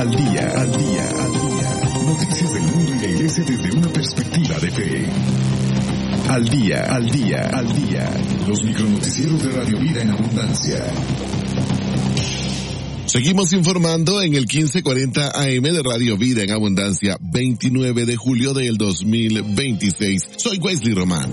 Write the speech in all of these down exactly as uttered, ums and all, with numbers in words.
Al día, al día, al día. Noticias del mundo y la iglesia desde una perspectiva de fe. Al día, al día, al día. Los micronoticieros de Radio Vida en Abundancia. Seguimos informando en el quince cuarenta A M de Radio Vida en Abundancia, veintinueve de julio del dos mil veintiséis. Soy Wesley Román.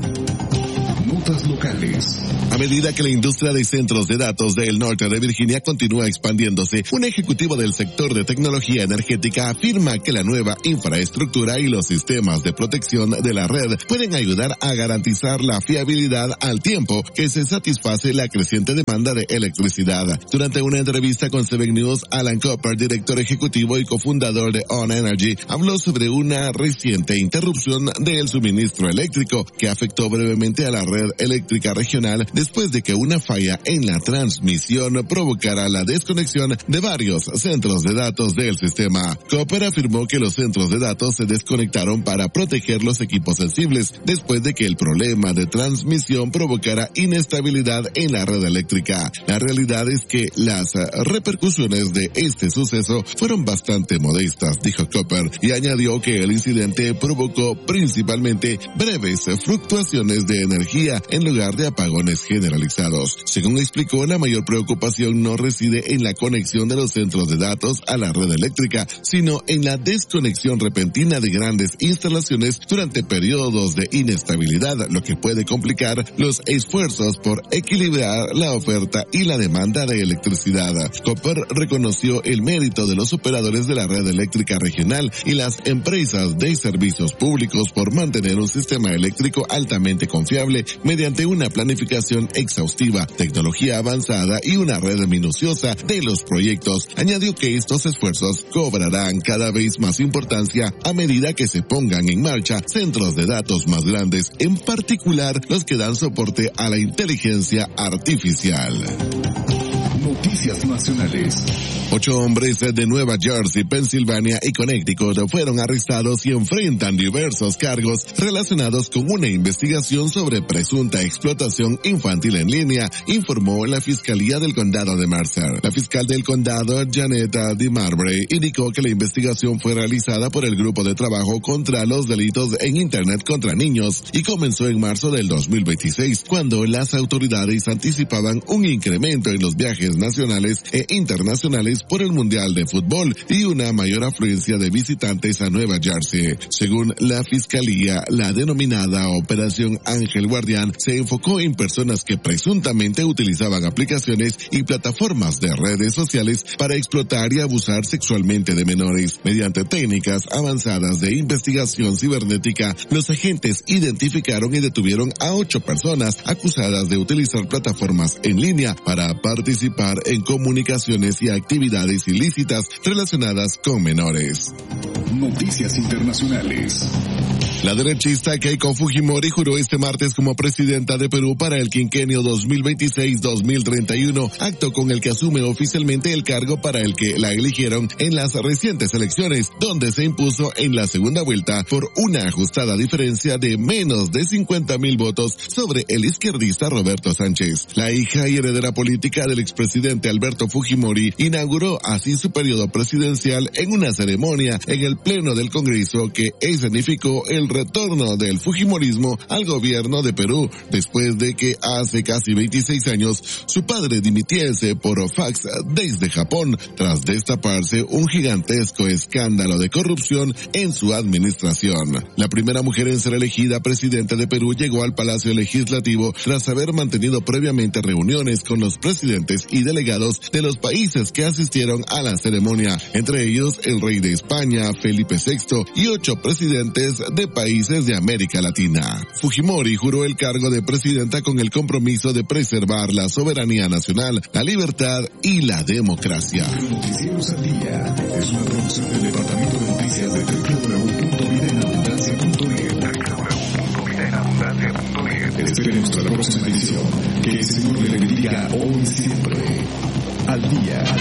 Notas locales. A medida que la industria de centros de datos del norte de Virginia continúa expandiéndose, un ejecutivo del sector de tecnología energética afirma que la nueva infraestructura y los sistemas de protección de la red pueden ayudar a garantizar la fiabilidad al tiempo que se satisface la creciente demanda de electricidad. Durante una entrevista con Seven News, Alan Cooper, director ejecutivo y cofundador de On Energy, habló sobre una reciente interrupción del suministro eléctrico que afectó brevemente a la red eléctrica regional después de que una falla en la transmisión provocara la desconexión de varios centros de datos del sistema. Cooper afirmó que los centros de datos se desconectaron para proteger los equipos sensibles después de que el problema de transmisión provocara inestabilidad en la red eléctrica. La realidad es que las repercusiones de este suceso fueron bastante modestas, dijo Cooper, y añadió que el incidente provocó principalmente breves fluctuaciones de energía en lugar de apagones generalizados. Según explicó, la mayor preocupación no reside en la conexión de los centros de datos a la red eléctrica, sino en la desconexión repentina de grandes instalaciones durante periodos de inestabilidad, lo que puede complicar los esfuerzos por equilibrar la oferta y la demanda de electricidad. Cooper reconoció el mérito de los operadores de la red eléctrica regional y las empresas de servicios públicos por mantener un sistema eléctrico altamente confiable mediante una planificación exhaustiva, tecnología avanzada y una red minuciosa de los proyectos. Añadió que estos esfuerzos cobrarán cada vez más importancia a medida que se pongan en marcha centros de datos más grandes, en particular los que dan soporte a la inteligencia artificial. Noticias nacionales. Ocho hombres de Nueva Jersey, Pensilvania y Connecticut fueron arrestados y enfrentan diversos cargos relacionados con una investigación sobre presunta explotación infantil en línea, informó la Fiscalía del Condado de Mercer. La fiscal del condado, Janet DeMarbury, indicó que la investigación fue realizada por el Grupo de Trabajo contra los Delitos en Internet contra Niños y comenzó en marzo del dos mil veintiséis, cuando las autoridades anticipaban un incremento en los viajes nacionales e internacionales por el Mundial de Fútbol y una mayor afluencia de visitantes a Nueva Jersey. Según la Fiscalía, la denominada Operación Ángel Guardián se enfocó en personas que presuntamente utilizaban aplicaciones y plataformas de redes sociales para explotar y abusar sexualmente de menores. Mediante técnicas avanzadas de investigación cibernética, los agentes identificaron y detuvieron a ocho personas acusadas de utilizar plataformas en línea para participar en comunicaciones y actividades ilícitas relacionadas con menores. Noticias internacionales. La derechista Keiko Fujimori juró este martes como presidenta de Perú para el quinquenio dos mil veintiséis a dos mil treinta y uno, acto con el que asume oficialmente el cargo para el que la eligieron en las recientes elecciones, donde se impuso en la segunda vuelta por una ajustada diferencia de menos de cincuenta mil votos sobre el izquierdista Roberto Sánchez. La hija y heredera política del expresidente Alberto Fujimori inauguró así su periodo presidencial en una ceremonia en el Pleno del Congreso que escenificó el retorno del fujimorismo al gobierno de Perú, después de que hace casi veintiséis años su padre dimitiese por fax desde Japón, tras destaparse un gigantesco escándalo de corrupción en su administración. La primera mujer en ser elegida presidenta de Perú llegó al Palacio Legislativo tras haber mantenido previamente reuniones con los presidentes y delegados de los países que asistieron a la ceremonia, entre ellos el rey de España, Felipe sexto, y ocho presidentes de países de América Latina. Fujimori juró el cargo de presidenta con el compromiso de preservar la soberanía nacional, la libertad y la democracia. Noticieros al día es una producción del Departamento de Noticias de doble u doble u doble u punto vida en abundancia punto net. doble u doble u doble u punto vida en abundancia punto net. Esperen nuestra próxima edición. Que el Señor le bendiga hoy y siempre. Al día.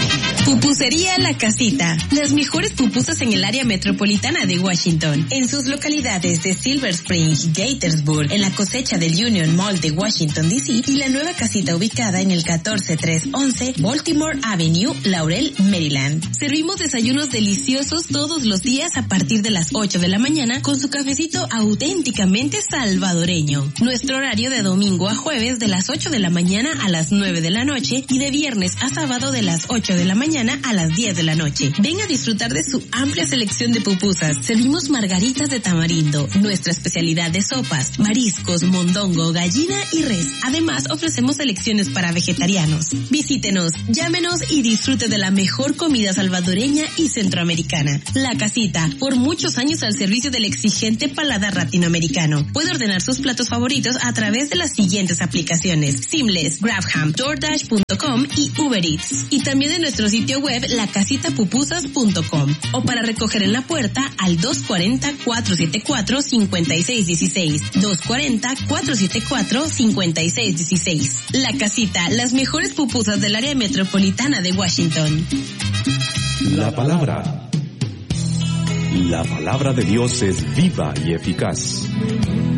Pupusería La Casita. Las mejores pupusas en el área metropolitana de Washington. En sus localidades de Silver Spring, Gaithersburg, en la cosecha del Union Mall de Washington, D C y la nueva casita ubicada en el catorce tres once Baltimore Avenue, Laurel, Maryland. Servimos desayunos deliciosos todos los días a partir de las ocho de la mañana con su cafecito auténticamente salvadoreño. Nuestro horario de domingo a jueves de las ocho de la mañana a las nueve de la noche y de viernes a sábado de las ocho de la mañana a las diez de la noche. Ven a disfrutar de su amplia selección de pupusas. Servimos margaritas de tamarindo, nuestra especialidad de sopas, mariscos, mondongo, gallina y res. Además, ofrecemos selecciones para vegetarianos. Visítenos, llámenos y disfrute de la mejor comida salvadoreña y centroamericana. La Casita, por muchos años al servicio del exigente paladar latinoamericano. Puede ordenar sus platos favoritos a través de las siguientes aplicaciones: Seamless, Grabham, DoorDash punto com y Uber Eats. Y también en nuestro sitio web la casita pupusas punto com. O para recoger en la puerta al dos cuatro cero, cuatro siete cuatro, cinco seis uno seis. dos cuatro cero, cuatro siete cuatro, cinco seis uno seis. La Casita, las mejores pupusas del área metropolitana de Washington. La palabra. La palabra de Dios es viva y eficaz.